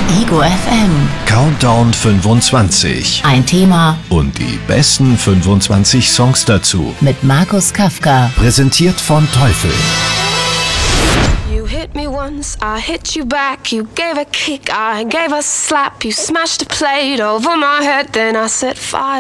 Ego FM. Countdown 25. Ein Thema Und die besten 25 Songs dazu. mit Markus Kafka. Präsentiert von Teufel. You hit me once, I hit you back. You gave a kick, I gave a slap. You smashed a plate over my head, then I set fire.